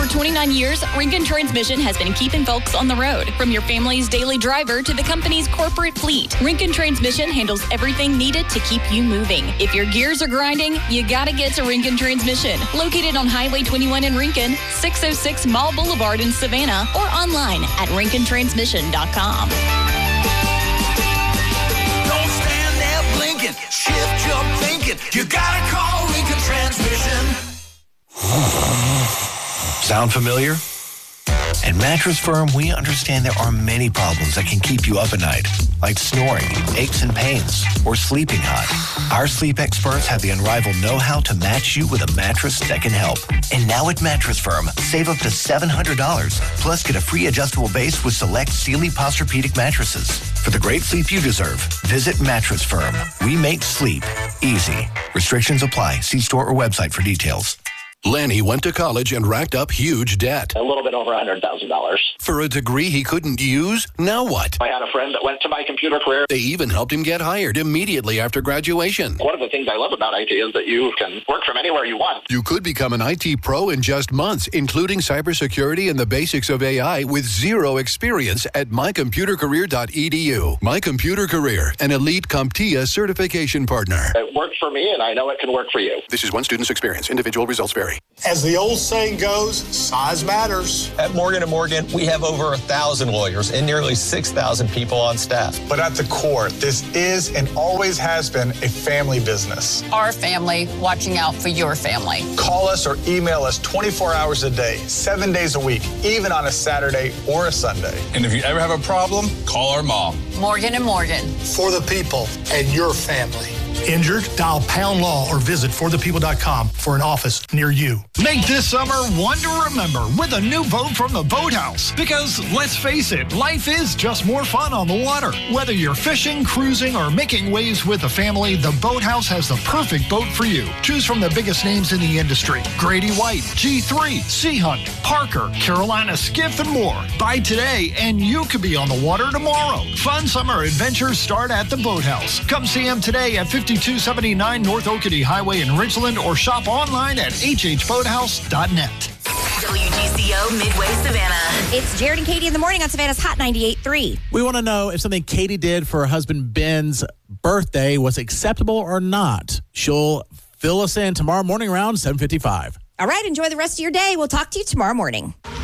For 29 years, Rincon Transmission has been keeping folks on the road. From your family's daily driver to the company's corporate fleet, Rincon Transmission handles everything needed to keep you moving. If your gears are grinding, you gotta get to Rincon Transmission. Located on Highway 21 in Rincon, 606 Mall Boulevard in Savannah, or online at RinconTransmission.com. Don't stand there blinking. Shift your thinking. You gotta call Rincon Transmission. Sound familiar? At Mattress Firm, we understand there are many problems that can keep you up at night, like snoring, aches and pains, or sleeping hot. Our sleep experts have the unrivaled know-how to match you with a mattress that can help. And now at Mattress Firm, save up to $700, plus get a free adjustable base with select Sealy Posturepedic mattresses. For the great sleep you deserve, visit Mattress Firm. We make sleep easy. Restrictions apply. See store or website for details. Lanny went to college and racked up huge debt. A little bit over $100,000. For a degree he couldn't use? Now what? I had a friend that went to My Computer Career. They even helped him get hired immediately after graduation. One of the things I love about IT is that you can work from anywhere you want. You could become an IT pro in just months, including cybersecurity and the basics of AI with zero experience at mycomputercareer.edu. My Computer Career, an elite CompTIA certification partner. It worked for me, and I know it can work for you. This is one student's experience. Individual results vary. As the old saying goes, size matters. At Morgan & Morgan, we have over 1,000 lawyers and nearly 6,000 people on staff. But at the core, this is and always has been a family business. Our family watching out for your family. Call us or email us 24 hours a day, 7 days a week, even on a Saturday or a Sunday. And if you ever have a problem, call our mom. Morgan & Morgan. For the people and your family. Injured? Dial Pound Law or visit forthepeople.com for an office near you. Make this summer one to remember with a new boat from the Boathouse. Because let's face it, life is just more fun on the water. Whether you're fishing, cruising, or making waves with a family, the Boathouse has the perfect boat for you. Choose from the biggest names in the industry: Grady White, G3, Sea Hunt, Parker, Carolina Skiff, and more. Buy today and you could be on the water tomorrow. Fun summer adventures start at the Boathouse. Come see them today at 5279 North Oakity Highway in Ridgeland, or shop online at hhboathouse.net. WGCO Midway Savannah. It's Jared and Katie in the morning on Savannah's Hot 98.3. We want to know if something Katie did for her husband Ben's birthday was acceptable or not. She'll fill us in tomorrow morning around 7:55. All right, enjoy the rest of your day. We'll talk to you tomorrow morning.